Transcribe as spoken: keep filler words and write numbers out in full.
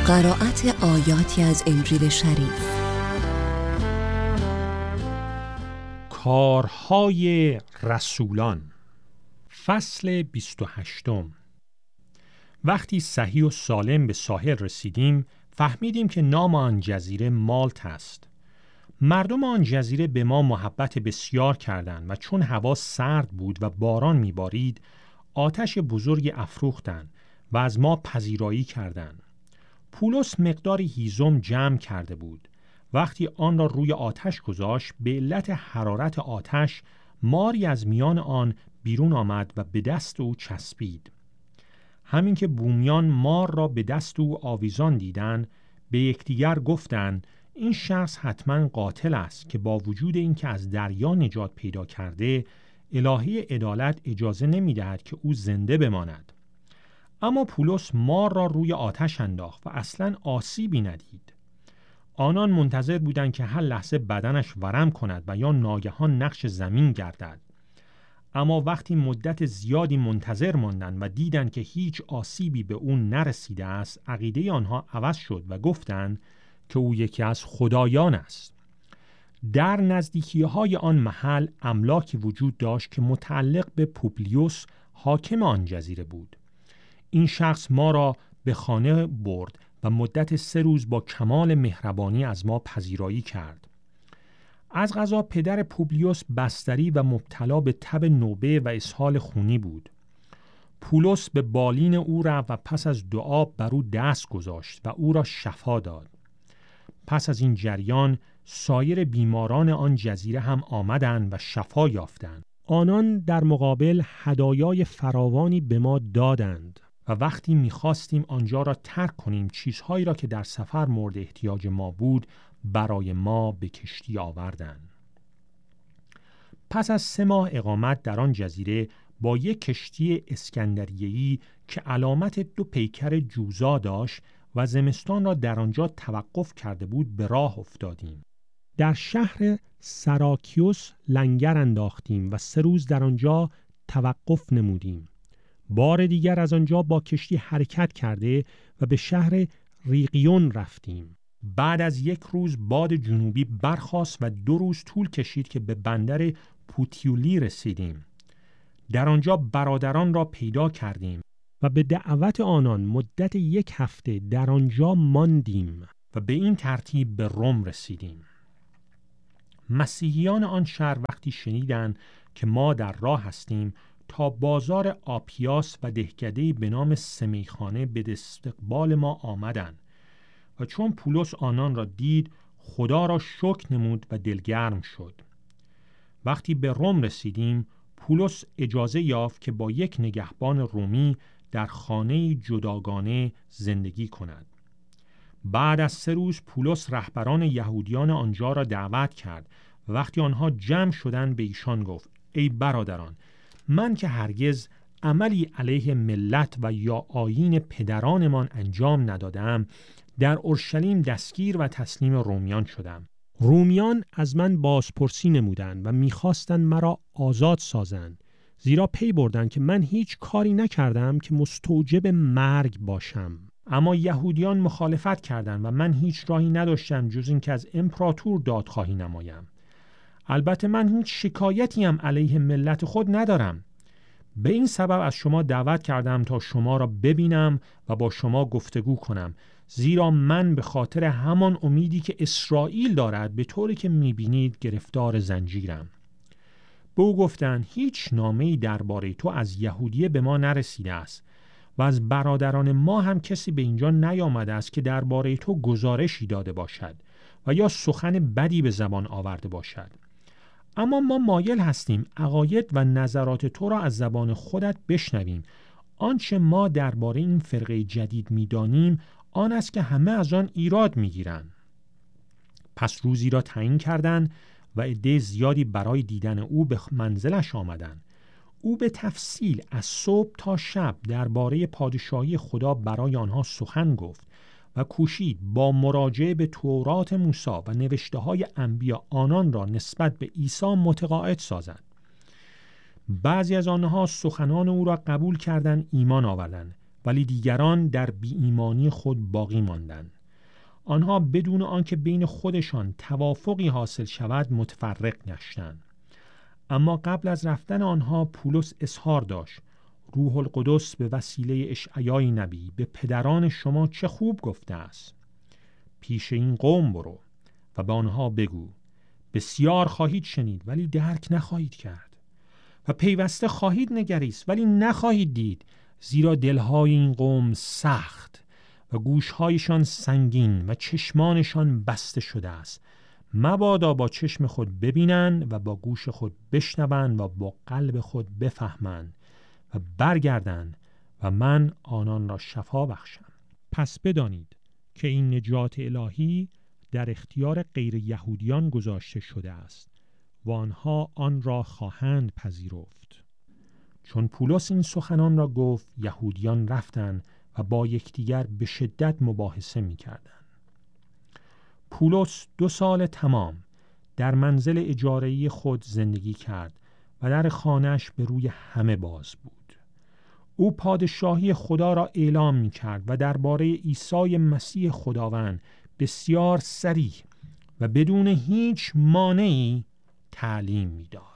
قرائت آیاتی از انجیل شریف. کارهای رسولان، فصل بیست و هشتم. وقتی صحیح و سالم به ساحل رسیدیم، فهمیدیم که نام آن جزیره مالت است. مردم آن جزیره به ما محبت بسیار کردند و چون هوا سرد بود و باران میبارید، آتش بزرگی افروختند و از ما پذیرایی کردند. پولس مقداری هیزم جمع کرده بود. وقتی آن را روی آتش گذاشت، به علت حرارت آتش ماری از میان آن بیرون آمد و به دست او چسبید. همین که بومیان مار را به دست او آویزان دیدند، به یکدیگر گفتند این شخص حتما قاتل است که با وجود اینکه از دریا نجات پیدا کرده، الهی عدالت اجازه نمی‌دهد که او زنده بماند. اما پولس مار را روی آتش انداخت و اصلاً آسیبی ندید. آنان منتظر بودند که هر لحظه بدنش ورم کند و یا ناگهان نقش زمین گردد. اما وقتی مدت زیادی منتظر ماندند و دیدند که هیچ آسیبی به او نرسیده است، عقیده آنها عوض شد و گفتند که او یکی از خدایان است. در نزدیکی‌های آن محل املاکی وجود داشت که متعلق به پوبلیوس حاکم آن جزیره بود. این شخص ما را به خانه برد و مدت سه روز با کمال مهربانی از ما پذیرایی کرد. از قضا پدر پوبلیوس بستری و مبتلا به تب نوبه و اسهال خونی بود. پولس به بالین او رفت و پس از دعا بر او دست گذاشت و او را شفا داد. پس از این جریان سایر بیماران آن جزیره هم آمدند و شفا یافتند. آنان در مقابل هدایای فراوانی به ما دادند و وقتی می‌خواستیم آنجا را ترک کنیم، چیزهایی را که در سفر مورد احتیاج ما بود برای ما به کشتی آوردند. پس از سه ماه اقامت در آن جزیره با یک کشتی اسکندریه‌ای که علامت دو پیکر جوزا داشت و زمستان را در آنجا توقف کرده بود به راه افتادیم. در شهر سراکیوس لنگر انداختیم و سه روز در آنجا توقف نمودیم. بار دیگر از آنجا با کشتی حرکت کرده و به شهر ریقیون رفتیم. بعد از یک روز باد جنوبی برخاست و دو روز طول کشید که به بندر پوتیولی رسیدیم. در آنجا برادران را پیدا کردیم و به دعوت آنان مدت یک هفته در آنجا ماندیم و به این ترتیب به روم رسیدیم. مسیحیان آن شهر وقتی شنیدند که ما در راه هستیم، تا بازار آپیاس و دهکده‌ای به نام سمیخانه به استقبال ما آمدند و چون پولس آنان را دید، خدا را شکر نمود و دلگرم شد. وقتی به روم رسیدیم، پولس اجازه یافت که با یک نگهبان رومی در خانه جداگانه زندگی کند. بعد از سه روز پولس رهبران یهودیان آنجا را دعوت کرد و وقتی آنها جمع شدند به ایشان گفت: ای برادران، من که هرگز عملی علیه ملت و یا آیین پدرانمان انجام ندادم، در اورشلیم دستگیر و تسلیم رومیان شدم. رومیان از من بازپرسی نمودند و می‌خواستند مرا آزاد سازند، زیرا پی بردند که من هیچ کاری نکردم که مستوجب مرگ باشم. اما یهودیان مخالفت کردند و من هیچ راهی نداشتم جز این که از امپراتور دادخواهی نمایم. البته من هیچ شکایتی هم علیه ملت خود ندارم. به این سبب از شما دعوت کردم تا شما را ببینم و با شما گفتگو کنم، زیرا من به خاطر همان امیدی که اسرائیل دارد به طوری که می‌بینید گرفتار زنجیرم. به او گفتند هیچ نامه‌ای درباره تو از یهودیه به ما نرسیده است و از برادران ما هم کسی به اینجا نیامده است که درباره تو گزارشی داده باشد و یا سخن بدی به زبان آورده باشد. اما ما مایل هستیم عقاید و نظرات تو را از زبان خودت بشنویم. آنچه ما درباره این فرقه جدید می‌دانیم آن است که همه از آن ایراد می‌گیرند. پس روزی را تعیین کردند و عده زیادی برای دیدن او به منزلش آمدند. او به تفصیل از صبح تا شب درباره پادشاهی خدا برای آنها سخن گفت و کوشید با مراجعه به تورات موسی و نوشته‌های انبیا آنان را نسبت به عیسی متقاعد سازند. بعضی از آنها سخنان او را قبول کردند، ایمان آوردند ولی دیگران در بی‌ایمانی خود باقی ماندند. آنها بدون آنکه بین خودشان توافقی حاصل شود متفرق گشتند. اما قبل از رفتن آنها پولس اظهار داشت: روح القدس به وسیله اشعیای نبی به پدران شما چه خوب گفته است. پیش این قوم برو و به آنها بگو بسیار خواهید شنید ولی درک نخواهید کرد و پیوسته خواهید نگریست ولی نخواهید دید، زیرا دلهای این قوم سخت و گوشهایشان سنگین و چشمانشان بسته شده است. مبادا با چشم خود ببینند و با گوش خود بشنوند و با قلب خود بفهمند و برگردند و من آنان را شفا بخشم. پس بدانید که این نجات الهی در اختیار غیر یهودیان گذاشته شده است و آنها آن را خواهند پذیرفت. چون پولس این سخنان را گفت، یهودیان رفتند و با یکدیگر به شدت مباحثه می‌کردند. پولس دو سال تمام در منزل اجاره‌ای خود زندگی کرد و در خانه‌اش به روی همه باز بود. او پادشاهی خدا را اعلام می‌کرد و درباره عیسی مسیح خداوند بسیار صریح و بدون هیچ مانعی تعلیم می‌داد.